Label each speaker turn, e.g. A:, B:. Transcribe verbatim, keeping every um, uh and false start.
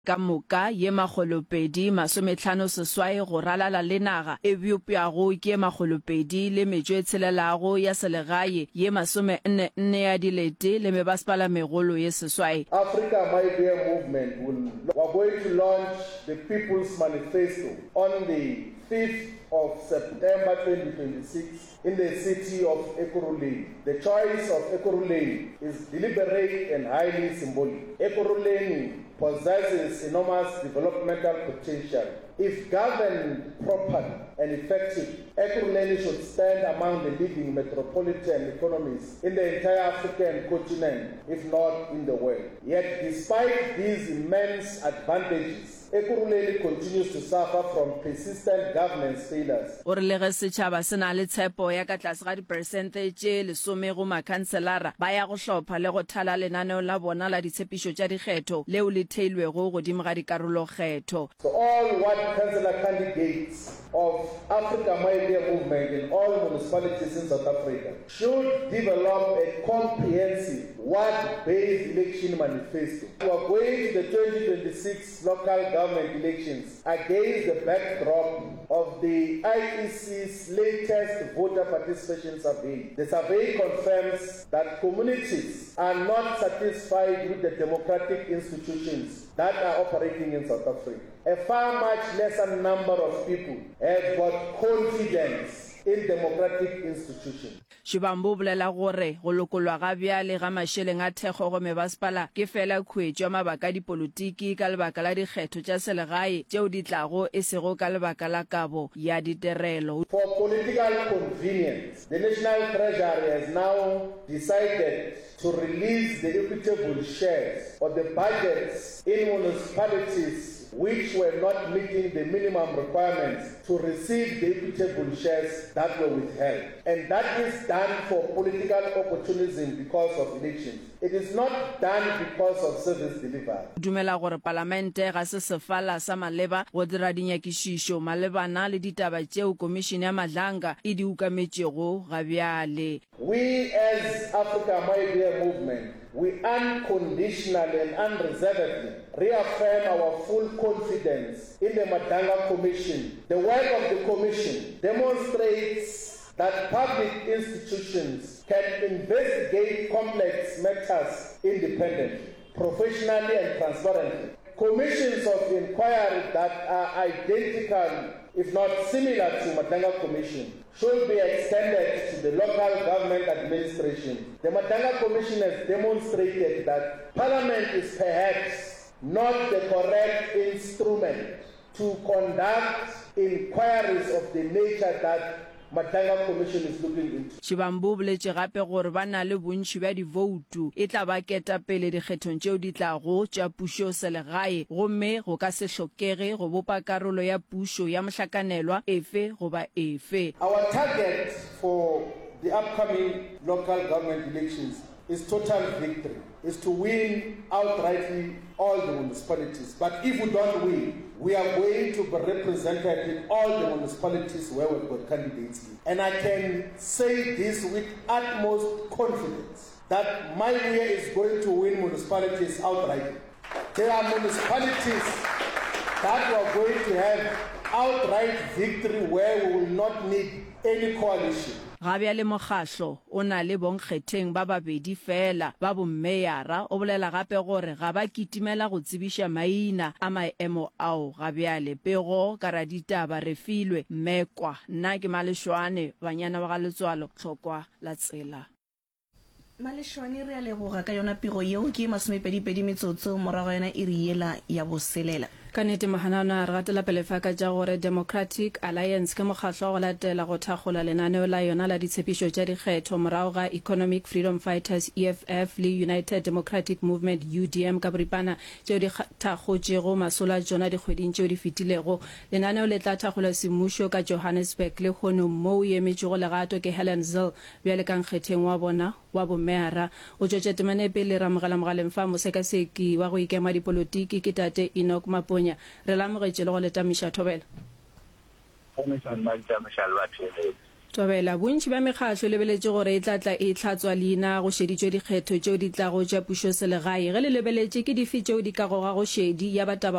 A: ka moka ye magolopedi masometlhano seswai go ralala le naga e bjopjago ke magolopedi le metšo e tshelelago ya selegae ye masome nne nne ya dilete le mebasepala megolo ye seswai.
B: Africa My Beer movement will we're going to launch the People's Manifesto on the fifth of September twenty twenty-six in the city of Ekurhuleni. The choice of Ekurhuleni is deliberate and highly symbolic. Ekurhuleni possesses enormous developmental potential. If governed properly and effectively, Ekurhuleni should stand among the leading metropolitan economies in the entire African continent, if not in the world. Yet, despite these immense advantages, Ekurhuleni continues to suffer from persistent governance failures.
A: O re le ge setšhaba se na le tshepo ya ka tlase ga diperesente tše lesome go makhanselara ba ya go hlopha le go thala lenaneo la bona la ditshepišo tša dikgetho leo le theilwego godimo ga dikarolo kgetho.
B: So all what councillor candidates of Africa My Beer movement in all municipalities in South Africa should develop a comprehensive ward-based election manifesto. We are going to the twenty twenty-six local government elections against the backdrop of the I E C's latest voter participation survey. The survey confirms that communities are not satisfied with the democratic institutions that are operating in South Africa. A far much lesser number of people have got confidence in democratic institutions.
A: Shibambu bolela gore go lokolwa ga bjale ga mašeleng a thekgo go mebasepala ke fela khwetšo mabaka dipolotiki ka lebaka la dikgetho tša selegae tšeo di tlago e sego ka lebaka la kabo ya diterelo.
B: For political convenience, the National Treasury has now decided to release the equitable shares of the budgets in municipalities which were not meeting the minimum requirements to receive the equitable shares that were withheld. And that is done for political opportunism because of elections. It is not done because of service delivery.
A: Dumela gore parlamente ga se sefala sa maleba go dira dinyakišišo malebana le ditaba tšeo komišene ya madlanga e di ukametšego ga bjale.
B: We as Africa My Beer movement, we unconditionally and unreservedly reaffirm our full confidence in the Madanga Commission. The work of the Commission demonstrates that public institutions can investigate complex matters independently, professionally and transparently. Commissions of inquiry that are identical, if not similar to Madanga Commission, should be extended to the local government administration. The Madanga Commission has demonstrated that Parliament is perhaps not the correct instrument to conduct inquiries of the nature that Madanga Commission is looking into.
A: Shibambu boletše gape gore ba na le bontši bja divoutu e tla ba keta pele dikgethong tšeo di tlago tša pušo selegae gomme go ka se hlokege go bopa karolo ya pušo ya mohlakanelwa efe goba efe.
B: Our target for the upcoming local government elections is total victory, is to win outrightly all the municipalities. But if we don't win, we are going to be represented in all the municipalities where we've got candidates in. And I can say this with utmost confidence, that my way is going to win municipalities outright. There are municipalities that we are going to have outright victory where we will not need any coalition.
A: Gabia le mokgahlo o na le bonkgetheng ba babedi fela ba bommeyara o bolela gape gore ga ba kitimela go tsebiša maina a maemo ao gabia le pego ka ra ditaba re filwe mmekwa nna ke Maleshwane banyana ba ga letswalo tlhokwa la tsela.
C: Maleshwane re a leboga ka yona pego yeo ke masomepedipedi metsotso morago yona e re yela ya boselela.
A: Ka nete mahanana re gatela pele fa ka tša gore Democratic Alliance ke mokgahlo go latela go thakgola lenaneo la yona la ditshepišo tša dikgetho morago ga Economic Freedom Fighters E F F le United Democratic Movement U D M ka boripana tšeo di thakgotšego masola tšona dikgweding tšeo di fetilego. Lenaneo le tla thakgola semmušo ka Johannesburg le kgono moo e emetšego legato ke Helen Zille bjale ka nkgetheng wa bona wa bommeara o tšwetše temane pele ramogela mogaleng fa mosekaseki wa go ikema dipolotiki ke tate Enoch Maponya re lamogetše le go leta Misha Thobela. Tobela bontši ba mekgatlo le lebeletse gore e tlatla e tlhatswa leina go šeditšwe dikgetho tšeo di tla go ja pušo selegae ge le lebeletse ke dife tšeo di ka goga go šedi ya bataba